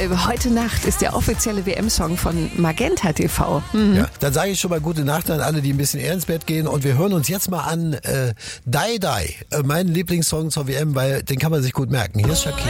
Heute Nacht ist der offizielle WM-Song von Magenta TV. Mhm. Ja, dann sage ich schon mal gute Nacht an alle, die ein bisschen eher ins Bett gehen. Und wir hören uns jetzt mal an Die Die, mein Lieblingssong zur WM, weil den kann man sich gut merken. Hier ist Shakira.